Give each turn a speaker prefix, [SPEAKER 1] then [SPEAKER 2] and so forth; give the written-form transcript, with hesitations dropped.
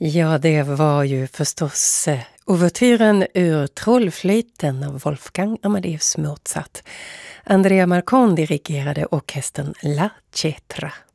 [SPEAKER 1] Ja, det var ju förstås ouvertyren ur Trollflöjten av Wolfgang Amadeus Mozart. Andrea Marcon dirigerade orkestern La Cetra.